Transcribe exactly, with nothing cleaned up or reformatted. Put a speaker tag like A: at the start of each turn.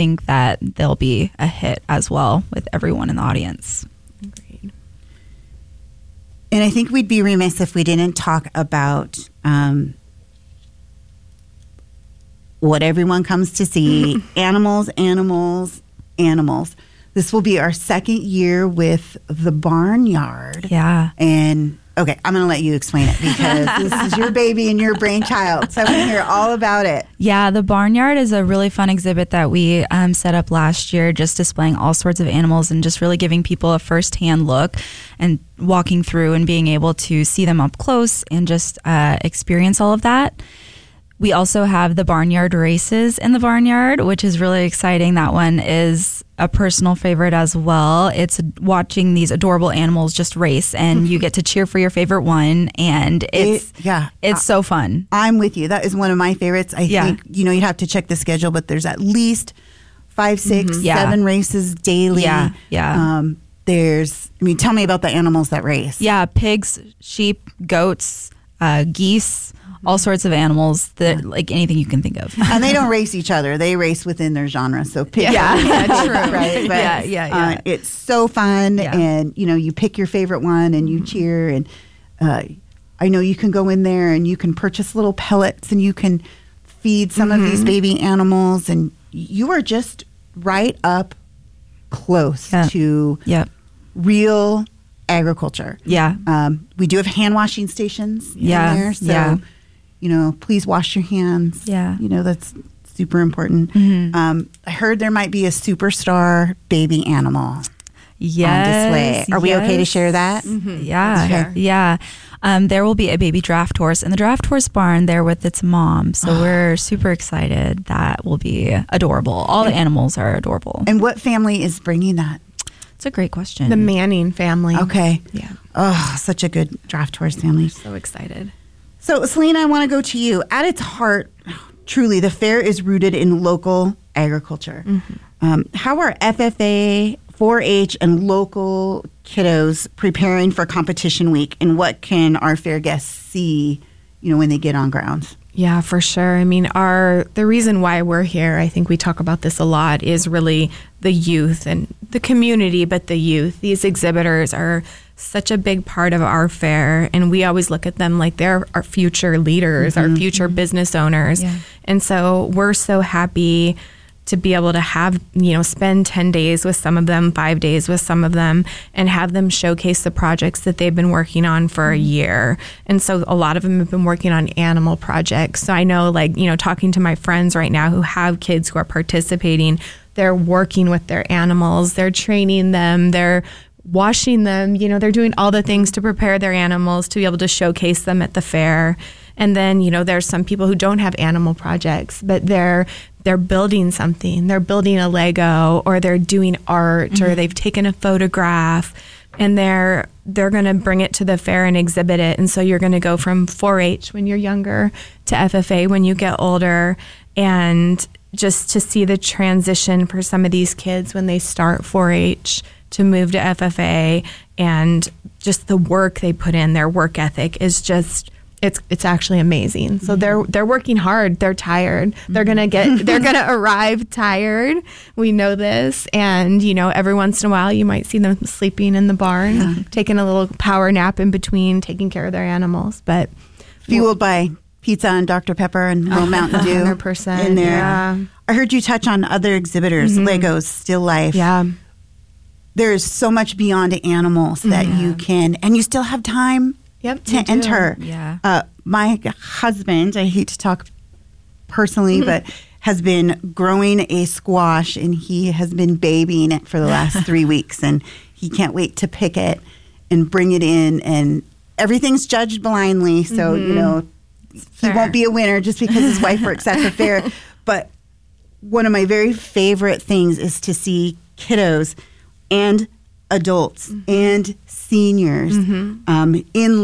A: think that they'll be a hit as well with everyone in the audience.
B: Agreed.
C: And I think we'd be remiss if we didn't talk about um, what everyone comes to see. Animals, animals, animals. This will be our second year with the Barnyard.
A: Yeah.
C: And, okay, I'm going to let you explain it because this is your baby and your brainchild. So I want to hear all about it.
A: Yeah, the Barnyard is a really fun exhibit that we um, set up last year, just displaying all sorts of animals and just really giving people a firsthand look and walking through and being able to see them up close and just uh, experience all of that. We also have the Barnyard races in the Barnyard, which is really exciting. That one is a personal favorite as well. It's watching these adorable animals just race, and you get to cheer for your favorite one, and it's
C: It- yeah.
A: it's
C: I-
A: so fun.
C: I'm with you. That is one of my favorites. I
A: Yeah.
C: think, you know, you'd have to check the schedule, but there's at least five, six,
A: Yeah.
C: seven races daily.
A: Yeah, yeah.
C: Um, there's, I mean, tell me about the animals that race.
A: Yeah, pigs, sheep, goats, uh, geese, all sorts of animals that like anything you can think of.
C: And they don't race each other. They race within their genre. So pick
A: Yeah.
C: yeah,
A: True.
C: right? But,
A: Yeah, yeah, yeah.
C: Uh, it's so fun.
A: Yeah.
C: And, you know, you pick your favorite one and you cheer. And uh, I know you can go in there and you can purchase little pellets and you can feed some of these baby animals. And you are just right up close
A: Yeah.
C: to
A: Yep.
C: real agriculture.
A: Yeah.
C: Um, we do have hand washing stations
A: Yeah,
C: in there. So,
A: yeah.
C: you know, please wash your hands.
A: Yeah.
C: You know, that's super important.
A: Mhm.
C: Um, I heard there might be a superstar baby animal
A: Yes.
C: on display. Are we okay to
A: yes.
C: share that?
A: Yeah,
B: Sure.
A: yeah. Um, there will be a baby draft horse in the draft horse barn there with its mom. So we're super excited. That will be adorable. All the animals are adorable.
C: And what family is bringing that?
A: It's a great question.
B: The Manning family.
C: Okay.
B: Yeah.
C: Oh, such a good draft horse family.
B: So excited.
C: So, Selena, I want to go to you. At its heart, truly, the fair is rooted in local agriculture. Um, how are F F A, four H, and local kiddos preparing for competition week? And what can our fair guests see, you know, when they get on grounds?
B: Yeah, for sure. I mean, our the reason why we're here, I think we talk about this a lot, is really the youth and the community, but the youth. These exhibitors are such a big part of our fair, and we always look at them like they're our future leaders, our future business owners.
A: Yeah.
B: And so we're so happy to be able to have, you know, spend ten days with some of them, five days with some of them, and have them showcase the projects that they've been working on for a year. And so a lot of them have been working on animal projects. So I know, like, you know, talking to my friends right now who have kids who are participating, they're working with their animals, they're training them, they're washing them, you know, they're doing all the things to prepare their animals to be able to showcase them at the fair. And then, you know, there's some people who don't have animal projects, but they're they're building something. They're building a Lego, or they're doing art, mm-hmm. or they've taken a photograph, and they're they're going to bring it to the fair and exhibit it. And so you're going to go from four H when you're younger to F F A when you get older, and just to see the transition for some of these kids when they start four H to move to F F A, and just the work they put in, their work ethic is just it's it's actually amazing. So they're they're working hard. They're tired. They're gonna get they're gonna arrive tired. We know this, and you know, every once in a while you might see them sleeping in the barn, yeah. taking a little power nap in between, taking care of their animals. But
C: fueled by pizza and Doctor Pepper and little Mountain Dew,
B: one hundred percent
C: in there.
B: Yeah.
C: I heard you touch on other exhibitors, mm-hmm. Legos, Still Life.
B: Yeah.
C: There is so much beyond animals that
B: mm-hmm.
C: you can, and you still have time
B: yep,
C: to enter.
A: Yeah.
C: Uh, my husband, I hate to talk personally, but has been growing a squash, and he has been babying it for the last three weeks, and he can't wait to pick it and bring it in. And everything's judged blindly, so mm-hmm. you know he
B: Fair.
C: won't be a winner just because his wife works at the fair. But one of my very favorite things is to see kiddos and adults mm-hmm. and seniors mm-hmm. um, in